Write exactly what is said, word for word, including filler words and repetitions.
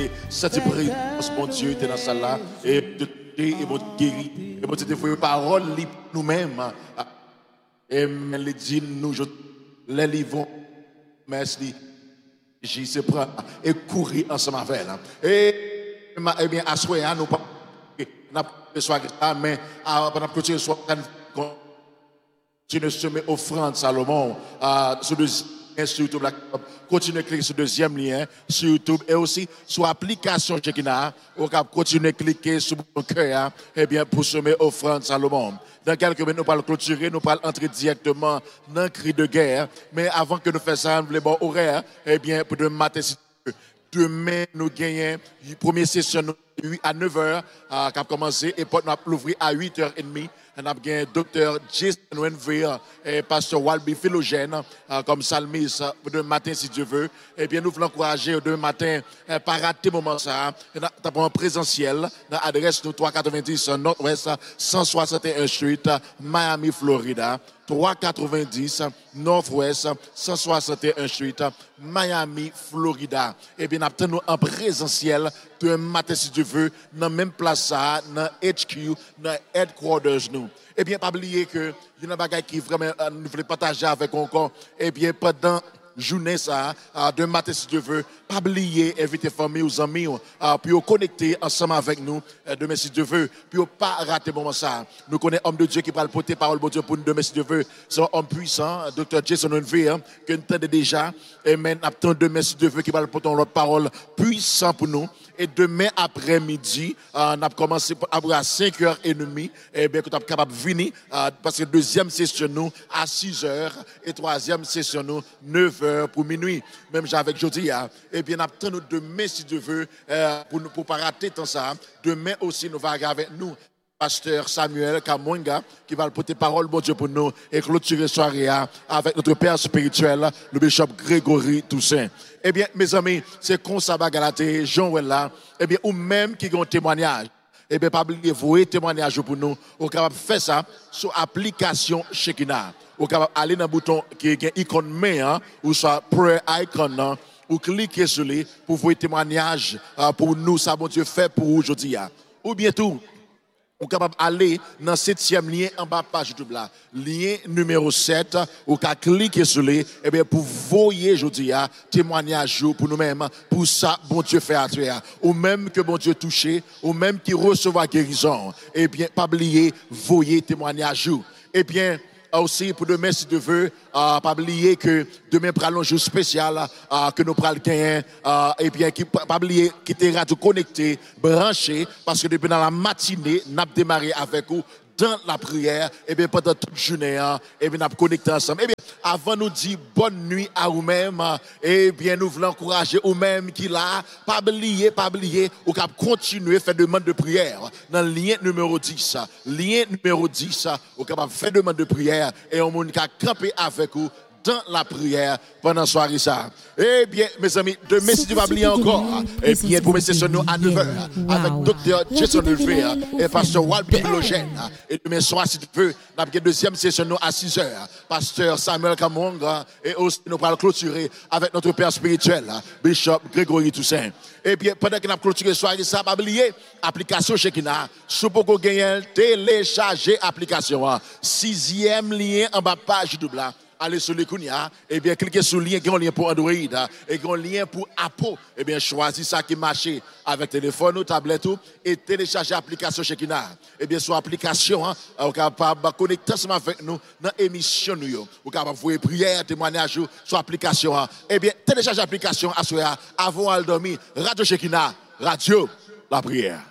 cette présence, mon Dieu, tu es dans ça là, et de et mon guéri, et mon Dieu, tes paroles nous-mêmes, et les dit nous, les livres, merci, j'y sais prendre, et courir ensemble avec elle. Et, eh bien, à soi, nous pas, n'a pas soir mais pendant que tu sois, tu ne semer offrande, Salomon, sur le sur YouTube, continuez à cliquer sur le deuxième lien sur YouTube et aussi sur l'application Chekina. Vous continuez à cliquer sur mon cœur et bien pour semer offrande Salomon. Dans quelques minutes, nous allons clôturer, nous allons entrer directement dans le cri de guerre. Mais avant que nous fassions ça, nous voulons horaire, et bien pour demain matin, demain, nous gagnons la première session à neuf heures qui a commencé et nous allons l'ouvrir à huit heures trente. On a bien docteur Jason Wenville et pasteur Walby Philogène comme salmiste demain matin si Dieu veut. Et bien nous voulons encourager demain matin pas rater moment ça. Nous avons un présentiel dans l'adresse nous trois cent quatre-vingt-dix Nord-Ouest cent soixante et un Street Miami, Florida. trois cent quatre-vingt-dix Nord-Ouest cent soixante et un Street Miami, Florida. Et bien nous avons en présentiel demain matin si Dieu veut dans la même place ça, dans H Q, dans headquarters nous. Eh bien, pas oublier que il y a un bagage qui vraiment nous voulons partager avec encore. Eh bien, pendant journée ça, de matin si Dieu veut, pas oublier inviter famille ou amis puis connecter ensemble avec nous demain si Dieu veut, puis pas rater moment ça. Nous connaissons homme de Dieu qui va porter parole de Dieu pour nous demain si Dieu veut. C'est un homme puissant, docteur Jason Wenville que nous entendons déjà et maintenant demain si Dieu veut qui va porter une parole puissante pour nous. Et demain après-midi, euh, on a commencé à cinq heures trente et bien qu'on est capable de venir euh, parce que deuxième session nous à six heures et troisième session nous neuf heures pour minuit. Même avec jeudi, hein, et bien on nous demain si Dieu veut euh, pour ne pas rater tant ça. Demain aussi nous va avec nous pasteur Samuel Kamwenga qui va porter parole bon Dieu pour nous et clôturer soirée avec notre père spirituel le bishop Grégory Toussaint. Eh bien mes amis, c'est comme ça va galater Jean là. Eh bien ou même qui ont un témoignage. Eh bien pas oublier vous témoignage pour nous. Vous capable faire ça sur application Shekina. Vous capable aller dans le bouton qui est icône main ou soit prayer icon ou cliquer sur lui pour vous témoignage pour nous ça bon Dieu fait pour aujourd'hui. Ou bien tout vous êtes capable d'aller dans le septième lien en bas de page YouTube là. Lien numéro sept, vous pouvez cliquer sur lui et bien pour voyer aujourd'hui un témoignage pour nous-mêmes, pour ça, bon Dieu fait à toi. Ou même que bon Dieu touché, ou même qui recevra guérison. Et bien, pas oublier, voyer témoignage. Et bien, aussi pour demain si Dieu veut, euh, pas oublier que demain prenons un jour spécial euh, que nous prenons gagner euh, et bien qui pas oublier qui était radio connecté, branché parce que depuis dans la matinée, nous avons démarré avec vous dans la prière et bien pendant toute journée et bien nous avons connecté ensemble. Et bien avant nous dire bonne nuit à vous-même et bien nous voulons encourager vous-même qui là, pas oublier, pas oublier ou cap continuer faire demande de prière dans le lien numéro dix. Lien numéro dix, ou capable faire demande de prière et on monde qui camper avec vous dans la prière pendant la soirée ça. Eh bien, mes amis, demain, si tu vas oublier encore, eh bien, pour mes sessions à neuf heures avec docteur Jason Wenville et pasteur Walby Philogène. Et demain soir, si tu veux, nous avons une deuxième session à six heures. Pasteur Samuel Kamwenga et aussi nous allons clôturer avec notre père spirituel, Bishop Grégory Toussaint. Eh bien, pendant que nous avons clôturé la soirée, ça va oublier l'application Shekina. Si vous pouvez gagner, télécharger l'application. Sixième lien en bas page double. Allez sur le Kounia, et bien cliquez sur le lien qui est un lien pour Android et un lien pour Apple. Et bien choisissez ça qui marche avec téléphone ou tablette et téléchargez l'application Shekina. Et bien sur l'application, hein, vous êtes capable de connecter ensemble avec nous dans l'émission. Vous êtes capable de faire prière, témoignage sur l'application. Hein. Et bien téléchargez l'application à soi avant de dormir. Radio Shekina, radio, la prière.